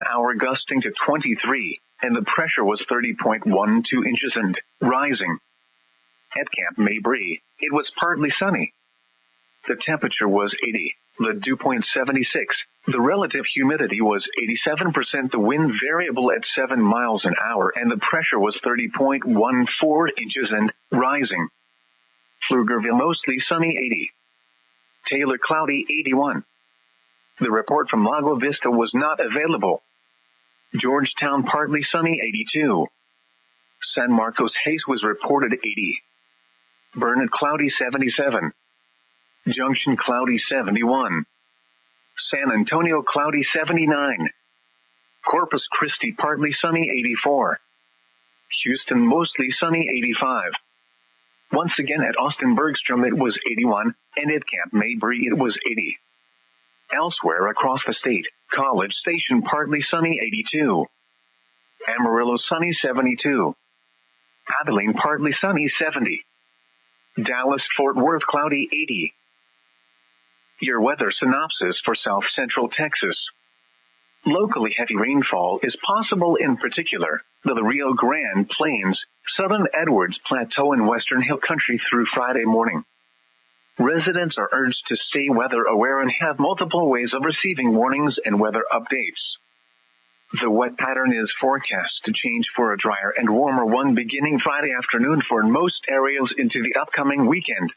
hour gusting to 23, and the pressure was 30.12 inches and rising. At Camp Mabry, it was partly sunny. The temperature was 80, the dew point 76, the relative humidity was 87%, the wind variable at 7 miles an hour, and the pressure was 30.14 inches and rising. Pflugerville mostly sunny 80. Taylor cloudy 81. The report from Lago Vista was not available. Georgetown partly sunny 82. San Marcos Hayes was reported 80. Burnett cloudy 77. Junction cloudy 71. San Antonio cloudy 79. Corpus Christi partly sunny 84. Houston mostly sunny 85. Once again at Austin Bergstrom it was 81, and at Camp Mabry it was 80. Elsewhere across the state, College Station partly sunny 82. Amarillo sunny 72. Abilene partly sunny 70. Dallas-Fort Worth cloudy 80. Your weather synopsis for South Central Texas. Locally heavy rainfall is possible, in particular the Rio Grande Plains, Southern Edwards Plateau, and Western Hill Country through Friday morning. Residents are urged to stay weather aware and have multiple ways of receiving warnings and weather updates. The wet pattern is forecast to change for a drier and warmer one beginning Friday afternoon for most areas into the upcoming weekend.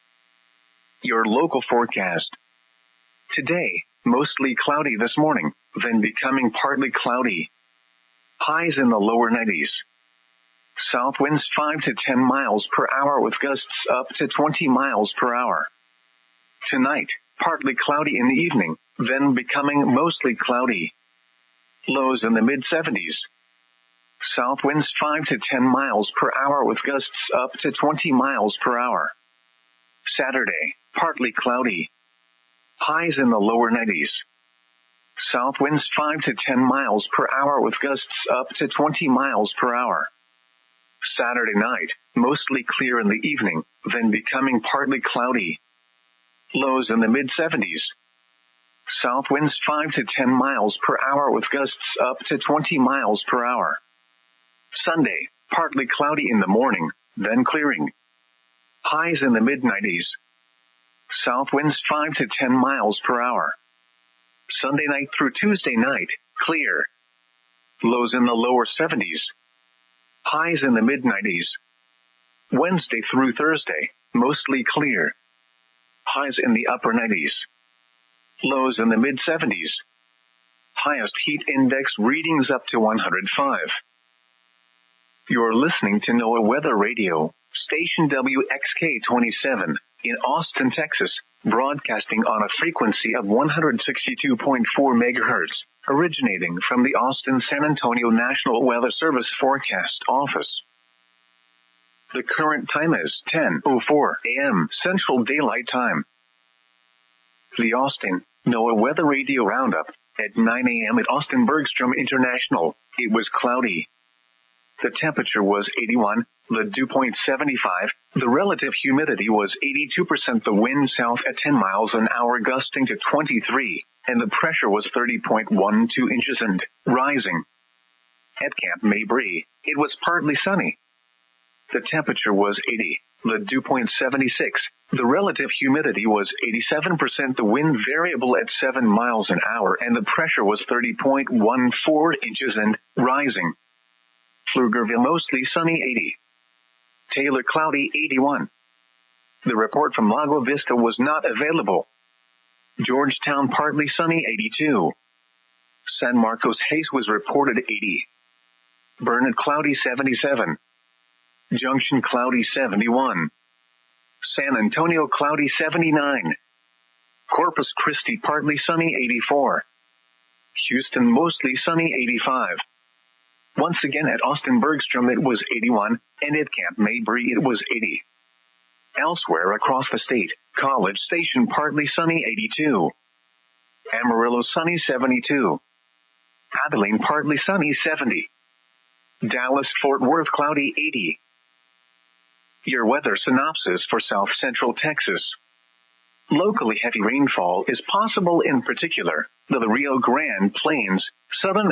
Your local forecast. Today, mostly cloudy this morning, then becoming partly cloudy. Highs in the lower 90s. South winds 5 to 10 miles per hour with gusts up to 20 miles per hour. Tonight, partly cloudy in the evening, then becoming mostly cloudy. Lows in the mid-70s. South winds 5 to 10 miles per hour with gusts up to 20 miles per hour. Saturday, partly cloudy. Highs in the lower 90s. South winds 5 to 10 miles per hour with gusts up to 20 miles per hour. Saturday night, mostly clear in the evening, then becoming partly cloudy. Lows in the mid-70s. South winds 5 to 10 miles per hour with gusts up to 20 miles per hour. Sunday, partly cloudy in the morning, then clearing. Highs in the mid-90s. South winds 5 to 10 miles per hour. Sunday night through Tuesday night, clear. Lows in the lower 70s. Highs in the mid-90s. Wednesday through Thursday, mostly clear. Highs in the upper 90s. Lows in the mid-70s. Highest heat index readings up to 105. You're listening to NOAA Weather Radio, station WXK-27, in Austin, Texas, broadcasting on a frequency of 162.4 megahertz, originating from the Austin-San Antonio National Weather Service Forecast Office. The current time is 10:04 a.m. Central Daylight Time. The Austin NOAA Weather Radio Roundup. At 9 a.m. at Austin Bergstrom International, it was cloudy. The temperature was 81, the dew point 75, the relative humidity was 82%, the wind south at 10 miles an hour gusting to 23, and the pressure was 30.12 inches and rising. At Camp Mabry, it was partly sunny. The temperature was 80, the dew point 76, the relative humidity was 87%, the wind variable at 7 miles an hour, and the pressure was 30.14 inches and rising. Pflugerville mostly sunny 80. Taylor cloudy 81. The report from Lago Vista was not available. Georgetown partly sunny 82. San Marcos Hayes was reported 80. Burnett cloudy 77. Junction cloudy 71. San Antonio cloudy 79. Corpus Christi partly sunny 84. Houston mostly sunny 85. Once again at Austin Bergstrom it was 81, and at Camp Mabry it was 80. Elsewhere across the state, College Station partly sunny 82. Amarillo sunny 72. Abilene partly sunny 70. Dallas-Fort Worth cloudy 80. Your weather synopsis for South Central Texas. Locally heavy rainfall is possible, in particular the Rio Grande Plains, Southern